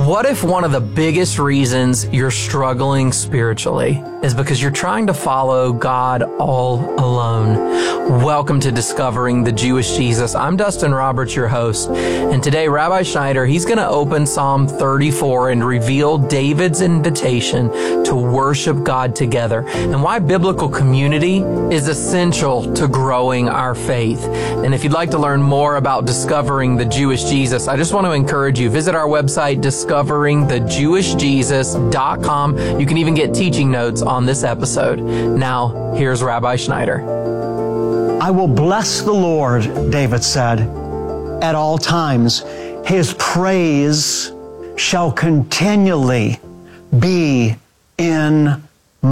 What if one of the biggest reasons you're struggling spiritually is because you're trying to follow God all alone? Welcome to Discovering the Jewish Jesus. I'm Dustin Roberts, your host. And today, Rabbi Schneider, he's going to open Psalm 34 and reveal David's invitation to worship God together and why biblical community is essential to growing our faith. And if you'd like to learn more about discovering the Jewish Jesus, I just want to encourage you, visit our website, discoveringthejewishjesus.com. You can even get teaching notes on this episode. Now, here's Rabbi Schneider. I will bless the Lord, David said, at all times. His praise shall continually be in